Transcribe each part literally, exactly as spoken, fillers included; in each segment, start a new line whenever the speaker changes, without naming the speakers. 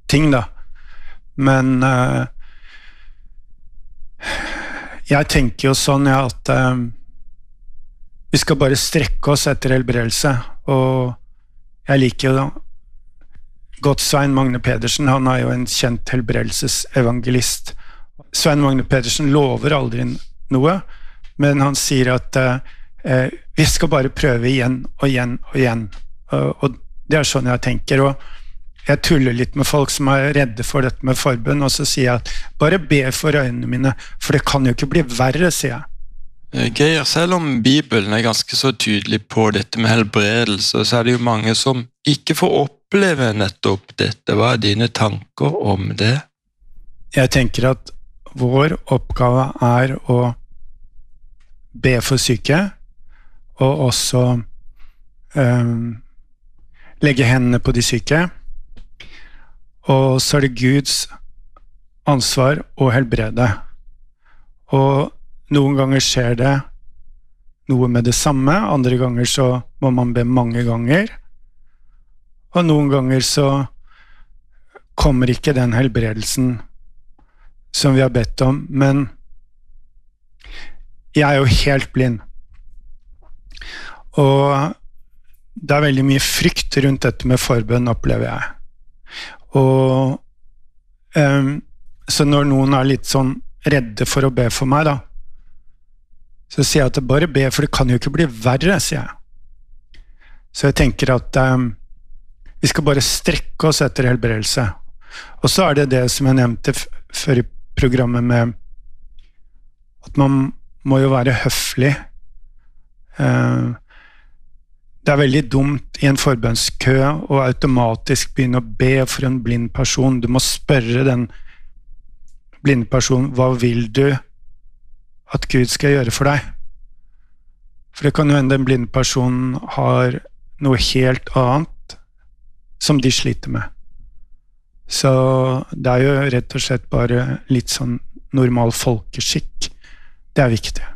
ting da. Men uh, jeg tenker jo sånn ja, at uh, vi skal bare strekke oss etter helbredelse, og jeg liker jo da godt Svein Magne Pedersen, han er jo en kjent helbredelsesevangelist. Svein Magne Pedersen lover aldri noe, men han sier at uh, uh, vi skal bare prøve igjen og igjen og igjen, uh, og det er sånn jeg tenker, og jeg tuller litt med folk som er redde for dette med forbønn, og så sier jeg at bare be for øynene mine, for det kan jo ikke bli verre, sier jeg.
Geir, selv om Bibelen er ganske så tydelig på dette med helbredelse, så er det jo mange som ikke får oppleve nettopp dette. Hva er dine tanker om det?
Jeg tenker at vår oppgave er å be for syke, og også um, legge hendene på de syke, og så er det Guds ansvar å helbrede. Og noen ganger skjer det noe med det samme, andre ganger så må man be mange ganger, og noen ganger så kommer ikke den helbredelsen som vi har bedt om, men jeg er jo helt blind. Og det er veldig mye frykt rundt dette med forbønn, opplever jeg. Og um, så når noen er litt sånn redde for å be for meg da, så sier jeg at jeg bare be, for det kan jo ikke bli verre, sier jeg. Så jeg tenker at um, vi skal bare strekke oss etter helbredelse. Og så er det det som jeg nevnte før i programmet med at man må jo være høflig. Uh, Det er veldig dumt i en forbønnskø å automatisk begynne å be for en blind person. Du må spørre den blinde personen, hva vil du at Gud skal gjøre for deg? For det kan jo hende den blinde personen har noe helt annet som de sliter med. Så det er jo rett og slett bare litt sånn normal folkeskikk. Det er viktig.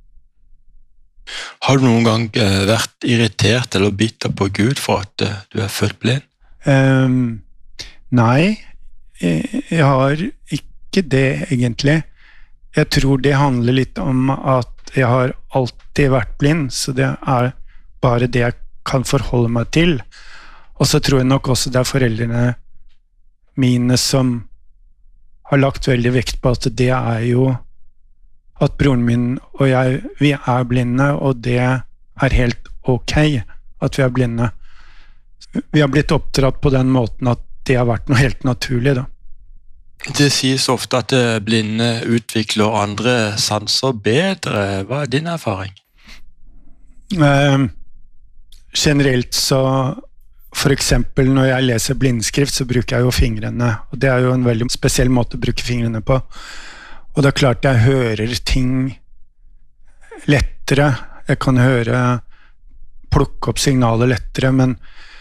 Har du noen gang uh, vært irritert eller bitter på Gud for at uh, du er født blind?
Um, nei, jeg, jeg har ikke det egentlig. Jeg tror det handler litt om at jeg har alltid vært blind, så det er bare det jeg kan forholde meg til. Og så tror jeg nok også det er foreldrene mine som har lagt veldig vekt på at det er jo at broren min og jeg, vi er blinde, og det er helt ok at vi er blinde. Vi har blitt oppdratt på den måten at det har vært noe helt naturlig da.
Det sies ofte at blinde utvikler andre sanser bedre. Hva er din erfaring?
Eh, generelt så, for eksempel når jeg leser blindskrift, så bruker jeg jo fingrene, og det er jo en veldig spesiell måte å bruke fingrene på. Og det er klart jeg hører ting lettere, jeg kan høre, plukke opp signaler lettere, men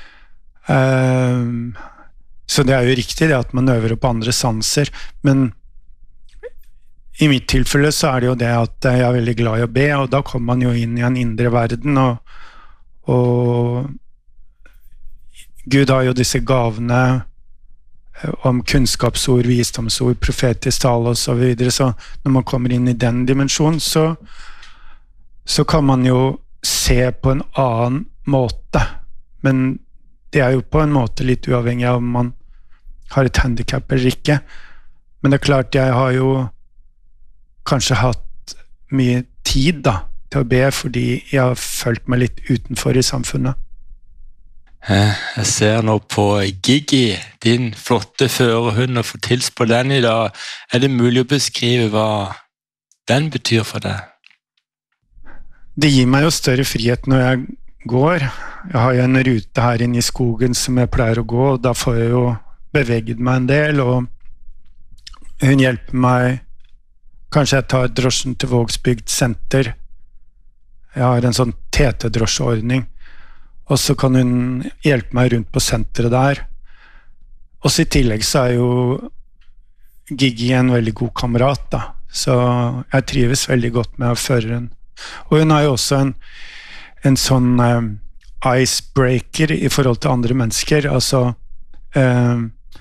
uh, så det er jo riktig det at man øver opp andre sanser, men i mitt tilfelle så er det jo det at jeg er veldig glad i å be, og da kommer man jo inn i en indre verden, og, og Gud har jo disse gavene om kunnskapsord, visdomsord, profetisk tale og så videre, så når man kommer inn i den dimensjonen, så, så kan man jo se på en annen måte, men det er jo på en måte litt uavhengig av om man har et handicap eller ikke. Men det er klart, jeg har jo kanskje hatt mye tid da, til å be, fordi jeg har følt meg litt utenfor i samfunnet.
Jeg ser nå på Gigi, din flotte førerhund, og får tils på den i dag. Er det mulig å beskrive hva den betyr for deg?
Det gir meg jo større frihet når jeg går. Jeg har jo en rute her inne i skogen som jeg pleier å gå, og da får jeg jo beveget meg en del, og hun hjelper meg. Kanskje jeg tar drosjen til Vågsbygd senter. Jeg har en sånn T T-drosjeordning. Og så kan hun hjelpe meg rundt på senteret der. Og så i tillegg så er jo Gigi en veldig god kamerat da. Så jeg trives veldig godt med å føre hun. Og hun er jo også en, en sånn um, icebreaker i forhold til andre mennesker. Altså, um,